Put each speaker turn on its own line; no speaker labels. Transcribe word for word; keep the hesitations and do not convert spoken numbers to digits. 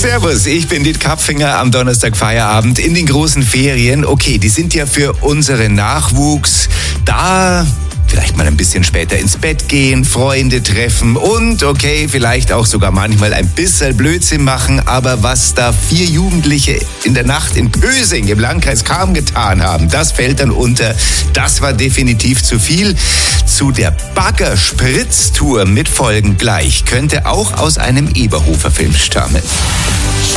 Servus, ich bin Diet Kapfinger am Donnerstag Feierabend in den großen Ferien. Okay, die sind ja für unseren Nachwuchs da. Vielleicht mal ein bisschen später ins Bett gehen, Freunde treffen und, okay, vielleicht auch sogar manchmal ein bisschen Blödsinn machen. Aber was da vier Jugendliche in der Nacht in Pösing im Landkreis Cham getan haben, das fällt dann unter. Das war definitiv zu viel. Zu der Baggerspritztour mit Folgen gleich könnte auch aus einem Eberhofer-Film stammen.